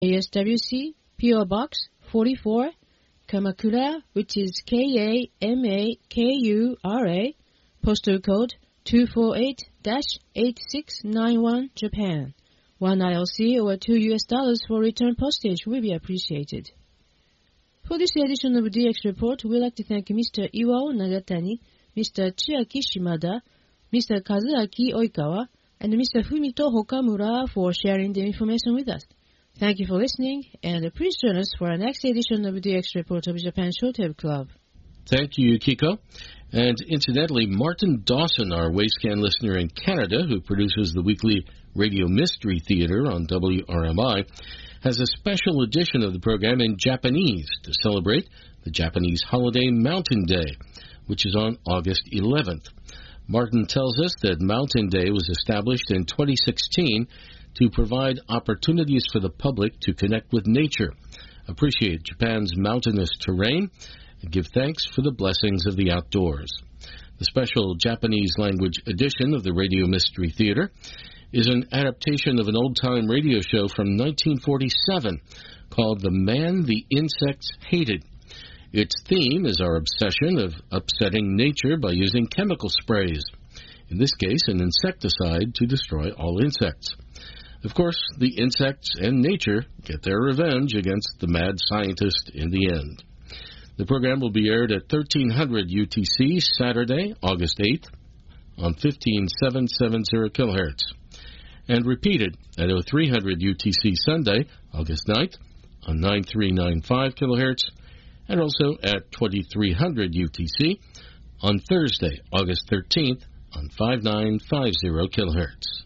ASWC, P.O. Box 44, Kamakura, which is Kamakura, postal code 248-8691, Japan. $1 ILC or $2 for return postage will be appreciated. For this edition of DX Report, we'd like to thank Mr. Iwao Nagatani, Mr. Chiaki Shimada, Mr. Kazuaki Oikawa, and Mr. Fumito Hokamura for sharing the information with us. Thank you for listening, and please join us for our next edition of DX Report of Japan Showtime Club. Thank you, Kiko. And incidentally, Martin Dawson, our Wayscan listener in Canada, who produces the weekly Radio Mystery Theater on WRMI, has a special edition of the program in Japanese to celebrate the Japanese holiday Mountain Day, which is on August 11th. Martin tells us that Mountain Day was established in 2016 to provide opportunities for the public to connect with nature, appreciate Japan's mountainous terrain, and give thanks for the blessings of the outdoors. The special Japanese language edition of the Radio Mystery Theater is an adaptation of an old-time radio show from 1947 called The Man the Insects Hated. Its theme is our obsession of upsetting nature by using chemical sprays, in this case an insecticide to destroy all insects. Of course, the insects and nature get their revenge against the mad scientist in the end. The program will be aired at 1300 UTC Saturday, August 8th on 15770 kHz, and repeated at 0300 UTC Sunday, August 9th on 9395 kHz, and also at 2300 UTC on Thursday, August 13th on 5950 kHz.